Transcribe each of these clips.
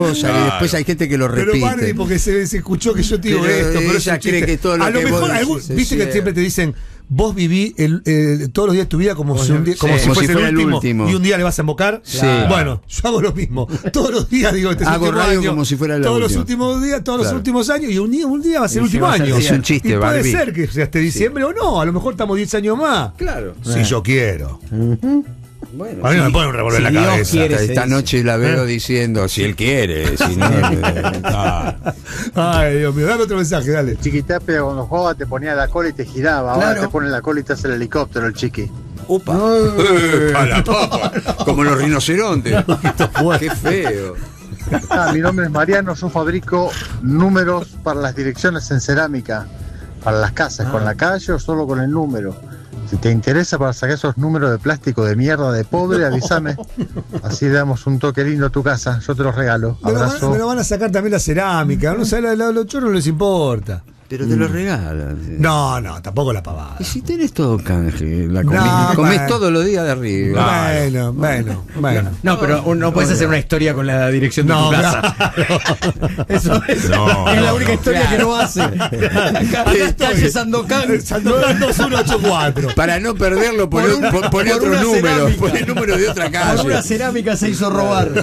Claro. Y después hay gente que lo repite. Pero Barney, porque se escuchó que yo te digo esto, pero ella cree que todo lo a lo que mejor, vos decís, viste que siempre te dicen, vos viví todos los días de tu vida como si fuese el último, y un día le vas a embocar. Sí. Bueno, yo hago lo mismo. Todos los días digo, hago radio año, como si fuera el todos último. los últimos días, todos los últimos años, y un día va a ser el último año. Es un chiste, y puede Barbie. ser que sea hasta diciembre o no, a lo mejor estamos 10 años más. Claro. Si yo quiero. Bueno, a mí me pone un revólver en la cabeza. Esta noche la veo diciendo, si él quiere, si no. Ay, Dios mío, dame otro mensaje, dale. Chiquitapia cuando jugaba te ponía la cola y te giraba. Claro. Ahora te pone la cola y te hace el helicóptero, el chiqui. Upa. Para papa. Como los rinocerontes. Qué feo. Mi nombre es Mariano, yo fabrico números para las direcciones en cerámica, para las casas, con la calle o solo con el número. Si te interesa para sacar esos números de plástico de mierda de pobre, avísame. Así le damos un toque lindo a tu casa. Yo te los regalo. Abrazo. Me lo van a sacar también la cerámica. No sé, a los chorros no les importa. Pero te lo regalan. No, tampoco la pavada. Y si tenés todo canje, comés bueno. todos los días de arriba. Bueno. No, pero no puedes hacer una historia con la dirección de tu casa. Eso es la única historia que no hace. Acá calle Sandokan 2184. Para no perderlo, poné otro número. Poné el número de otra calle. Por una cerámica se hizo robar.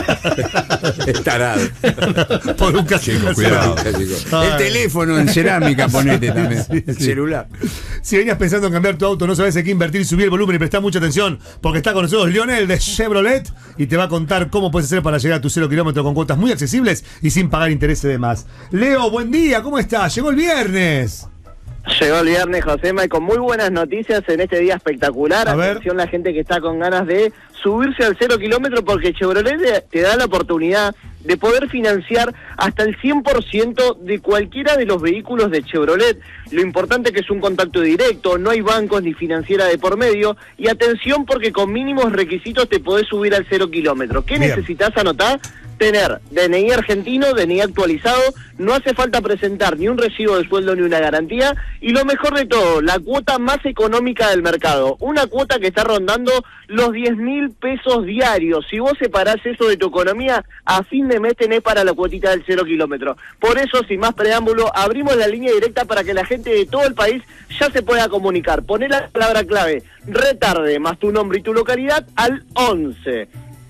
Es tarado. Por un casino. Cuidado. El teléfono en cerámica ponete también. El celular. Si venías pensando en cambiar tu auto, no sabes en qué invertir, subir el volumen y prestar mucha atención, porque está con nosotros Lionel de Chevrolet y te va a contar cómo puedes hacer para llegar a tu 0 kilómetro con cuotas muy accesibles y sin pagar intereses de más. Leo, buen día, ¿cómo estás? Llegó el viernes. Llegó el viernes, Josema, y con muy buenas noticias en este día espectacular. Atención la gente que está con ganas de subirse al 0 kilómetro, porque Chevrolet te da la oportunidad de poder financiar hasta el 100% de cualquiera de los vehículos de Chevrolet. Lo importante es que es un contacto directo, no hay bancos ni financiera de por medio, y atención porque con mínimos requisitos te podés subir al 0 kilómetro. ¿Qué necesitas anotar? Tener DNI argentino, DNI actualizado, no hace falta presentar ni un recibo de sueldo ni una garantía, y lo mejor de todo, la cuota más económica del mercado, una cuota que está rondando los 10.000 pesos diarios. Si vos separás eso de tu economía, a fin de mes tenés para la cuotita del 0 kilómetro. Por eso, sin más preámbulo, abrimos la línea directa para que la gente de todo el país ya se pueda comunicar. Poné la palabra clave retarde más tu nombre y tu localidad al 11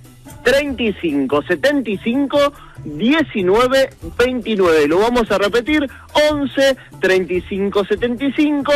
35 75 19 29. Lo vamos a repetir: 11 35 75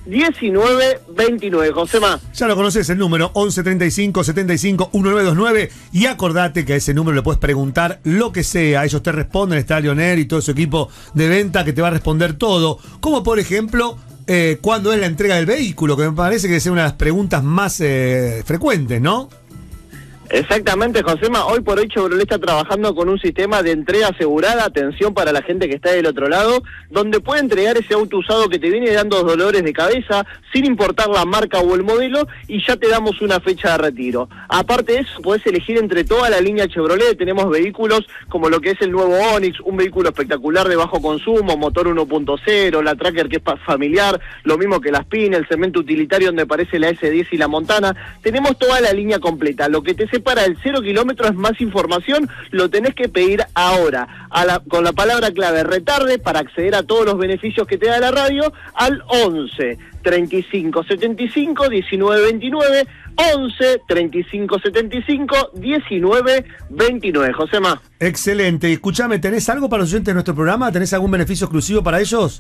19 29. Josema, ya lo conoces, el número 11 35 75 1929, y acordate que a ese número le puedes preguntar lo que sea. Ellos te responden, está Lionel y todo su equipo de venta que te va a responder todo, como por ejemplo cuándo es la entrega del vehículo, que me parece que es una de las preguntas más frecuentes, ¿no? Exactamente, Josema. Hoy por hoy Chevrolet está trabajando con un sistema de entrega asegurada, atención para la gente que está del otro lado, donde puede entregar ese auto usado que te viene dando dolores de cabeza, sin importar la marca o el modelo, y ya te damos una fecha de retiro. Aparte de eso, podés elegir entre toda la línea Chevrolet. Tenemos vehículos como lo que es el nuevo Onix, un vehículo espectacular de bajo consumo, motor 1.0, la Tracker que es familiar, lo mismo que la Spin, el cemento utilitario donde aparece la S10 y la Montana. Tenemos toda la línea completa. Lo que te para el 0 kilómetro es más información, lo tenés que pedir ahora, con la palabra clave retarde, para acceder a todos los beneficios que te da la radio, al 11 35 75 19 29, 11 35 75 19 29. Josema. Excelente. Escúchame, ¿tenés algo para los oyentes de nuestro programa? ¿Tenés algún beneficio exclusivo para ellos?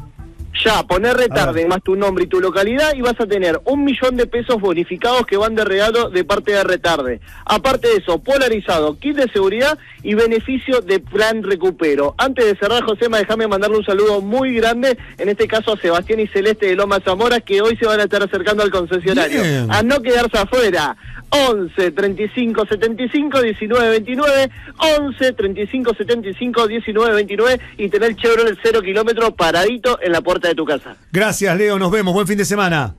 Ya, poner retarde más tu nombre y tu localidad y vas a tener 1.000.000 de pesos bonificados que van de regalo de parte de retarde. Aparte de eso, polarizado, kit de seguridad y beneficio de plan recupero. Antes de cerrar, Josema, déjame mandarle un saludo muy grande, en este caso a Sebastián y Celeste de Lomas Zamora, que hoy se van a estar acercando al concesionario. Bien. A no quedarse afuera. 11 35 75 19 29, 11 35 75 19 29, y tener Chevrolet 0 kilómetro paradito en la puerta de tu casa. Gracias, Leo, nos vemos, buen fin de semana.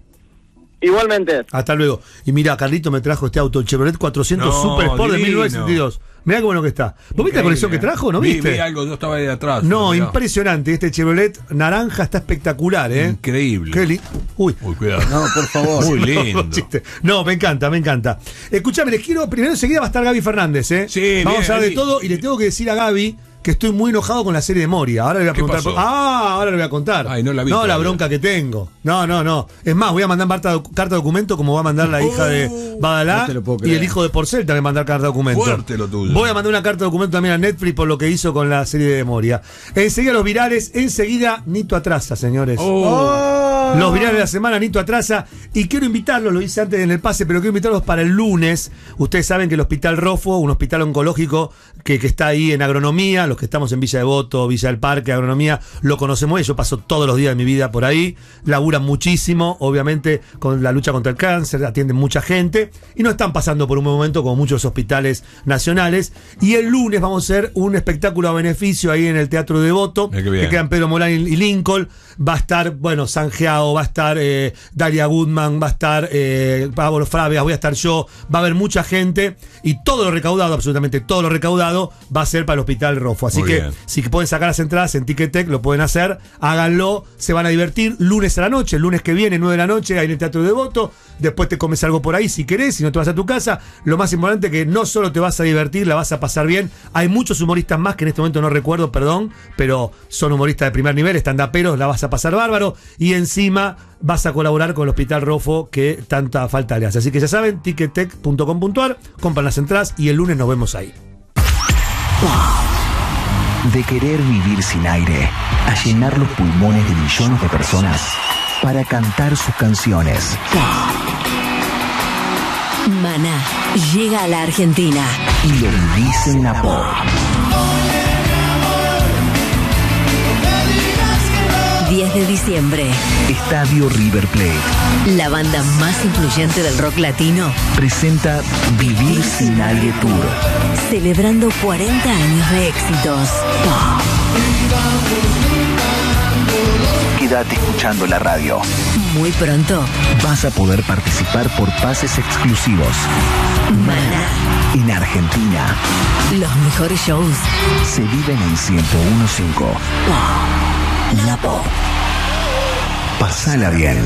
Igualmente. Hasta luego. Y mira, Carlito me trajo este auto, el Chevrolet 400 Super Sport de 1972. Mirá qué bueno que está. ¿Vos viste la colección que trajo? ¿No viste? Vi algo, yo estaba ahí atrás. No, mirá. impresionante. Este Chevrolet naranja está espectacular, ¿eh? Increíble. Uy, cuidado. No, por favor. Muy lindo. No, me encanta. Escuchame, les quiero. Primero enseguida va a estar Gaby Fernández, ¿eh? Sí, vamos bien, a hablar de bien. todo y le tengo que decir a Gaby que estoy muy enojado con la serie de Moria. Ahora le voy a preguntar. pasó? Ahora le voy a contar. Ay, no la vi la todavía. bronca que tengo. No. Es más, voy a mandar carta documento como va a mandar la hija de Badalá no te lo puedo y creer. el hijo de Porcel también mandar carta documento. Fuerte lo tuyo. Voy a mandar una carta documento también a Netflix por lo que hizo con la serie de Moria. Enseguida los virales, enseguida Nito Atrasa, señores. Los virales de la semana, Nito Atrasa. Y quiero invitarlos, lo hice antes en el pase, pero quiero invitarlos para el lunes. Ustedes saben que el Hospital Rofo, un hospital oncológico que está ahí en agronomía, los que estamos en Villa Devoto, Villa del Parque, agronomía, lo conocemos bien. Yo paso todos los días de mi vida por ahí. Laburan muchísimo, obviamente, con la lucha contra el cáncer, atienden mucha gente. Y no están pasando por un buen momento como muchos hospitales nacionales. Y el lunes vamos a hacer un espectáculo a beneficio ahí en el Teatro Devoto, Qué bien. que quedan Pedro Morán y Lincoln. Va a estar, bueno, Sanjeao, va a estar Dalia Goodman, va a estar Pablo Fravias, voy a estar yo, va a haber mucha gente y todo lo recaudado, absolutamente todo lo recaudado, va a ser para el Hospital Rofo. Así Muy que bien. si pueden sacar las entradas en Ticketek, lo pueden hacer, háganlo, se van a divertir. Lunes a la noche, el lunes que viene, 9 de la noche, ahí en el Teatro Devoto. Después te comes algo por ahí si querés, si no te vas a tu casa. Lo más importante es que no solo te vas a divertir, la vas a pasar bien. Hay muchos humoristas más que en este momento no recuerdo, perdón, pero son humoristas de primer nivel, estandaperos, la vas a pasar bárbaro. Y encima vas a colaborar con el Hospital Rofo que tanta falta le hace. Así que ya saben, ticketek.com.ar, compran las entradas y el lunes nos vemos ahí. De querer vivir sin aire, a llenar los pulmones de millones de personas para cantar sus canciones. Maná llega a la Argentina. Y lo vivís en la pop. 10 de diciembre. Estadio River Plate La banda más influyente del rock latino, presenta Vivir sin aire Tour. celebrando 40 años de éxitos. Quédate escuchando la radio. Muy pronto, Vas a poder participar por pases exclusivos. Maná. En Argentina Los mejores shows. se viven en 101.5. La Pop. Pasala bien.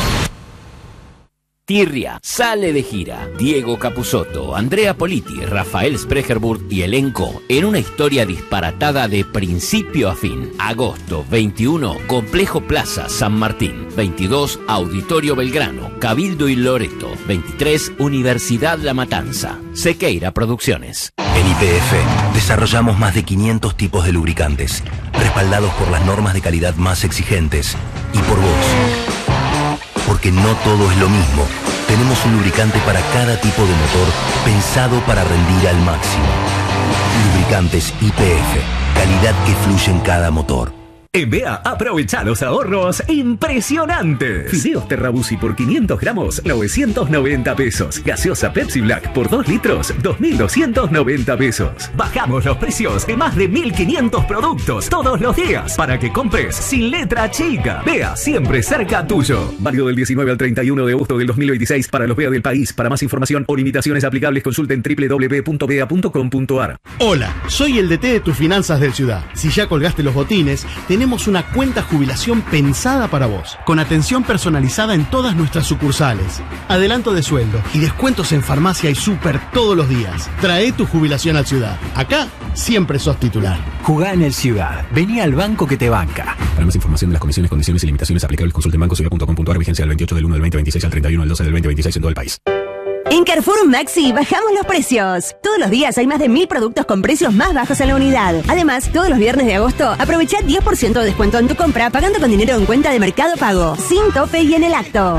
Tirria sale de gira. Diego Capusotto, Andrea Politi, Rafael Sprecherburg y elenco en una historia disparatada de principio a fin. Agosto 21, Complejo Plaza San Martín. 22, Auditorio Belgrano, Cabildo y Loreto. 23, Universidad La Matanza. Sequeira Producciones. En YPF desarrollamos más de 500 tipos de lubricantes, respaldados por las normas de calidad más exigentes y por vos. Porque no todo es lo mismo. Tenemos un lubricante para cada tipo de motor pensado para rendir al máximo. Lubricantes YPF, calidad que fluye en cada motor. En BEA, aprovecha los ahorros impresionantes. Fideos Terrabusi por 500 gramos, 990 pesos. Gaseosa Pepsi Black por 2 litros, 2.290 pesos. Bajamos los precios de más de 1.500 productos todos los días para que compres sin letra chica. BEA, siempre cerca tuyo. Válido del 19 al 31 de agosto del 2026 para los BEA del país. Para más información o limitaciones aplicables, consulten www.bea.com.ar. Hola, soy el DT de tus finanzas del Ciudad. Si ya colgaste los botines, tenemos una cuenta jubilación pensada para vos, con atención personalizada en todas nuestras sucursales, adelanto de sueldo y descuentos en farmacia y súper todos los días. Trae tu jubilación al Ciudad. Acá siempre sos titular. Jugá en el Ciudad. Vení al banco que te banca. Para más información de las condiciones, condiciones y limitaciones aplicables, consulte en bancociudad.com.ar. Vigencia del 28 del 1 del 2026 al 31 del 12 del 2026 en todo el país. En Carrefour Maxi bajamos los precios. Todos los días hay más de 1000 productos con precios más bajos en la unidad. Además, todos los viernes de agosto, aprovecha 10% de descuento en tu compra pagando con dinero en cuenta de Mercado Pago, sin tope y en el acto.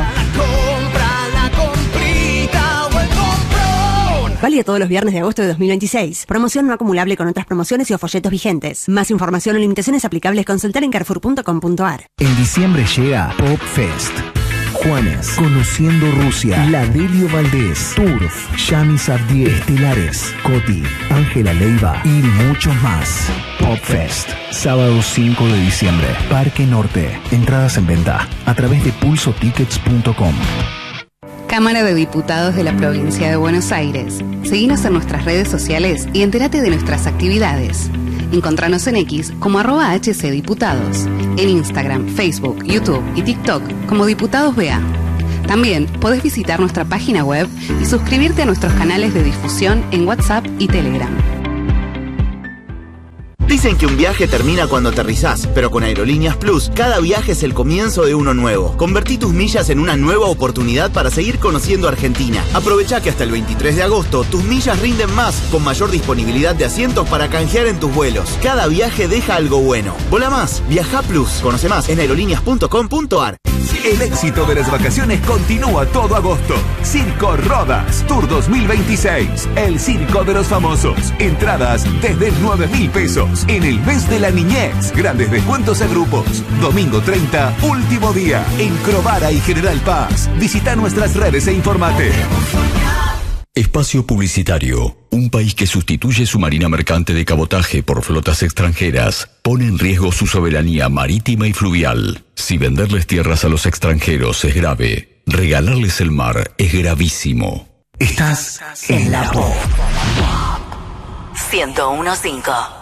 La comprita o el comprón. Válido todos los viernes de agosto de 2026. Promoción no acumulable con otras promociones y o folletos vigentes. Más información o limitaciones aplicables, consultar en carrefour.com.ar. En diciembre llega Pop Fest. Juanes, Conociendo Rusia, La Delio Valdés, Turf, Yamis Abdiel, Estelares, Coti, Ángela Leiva y muchos más. Pop Fest, sábado 5 de diciembre, Parque Norte. Entradas en venta a través de pulsotickets.com. Cámara de Diputados de la Provincia de Buenos Aires. Seguinos en nuestras redes sociales y entérate de nuestras actividades. Encontranos en X como @HCDiputados, en Instagram, Facebook, YouTube y TikTok como Diputados BA. También podés visitar nuestra página web y suscribirte a nuestros canales de difusión en WhatsApp y Telegram. Dicen que un viaje termina cuando aterrizás, pero con Aerolíneas Plus, cada viaje es el comienzo de uno nuevo. Convertí tus millas en una nueva oportunidad para seguir conociendo Argentina. Aprovecha que hasta el 23 de agosto tus millas rinden más, con mayor disponibilidad de asientos para canjear en tus vuelos. Cada viaje deja algo bueno. Vola más, viaja Plus. Conoce más en aerolíneas.com.ar. El éxito de las vacaciones continúa todo agosto. Circo Rodas Tour 2026. El circo de los famosos. Entradas desde 9.000 pesos. En el mes de la niñez. Grandes descuentos a grupos. Domingo 30, último día. En Crovara y General Paz. Visita nuestras redes e informate. Espacio publicitario. Un país que sustituye su marina mercante de cabotaje por flotas extranjeras pone en riesgo su soberanía marítima y fluvial. Si venderles tierras a los extranjeros es grave, regalarles el mar es gravísimo. Estás en la Pop 101.5.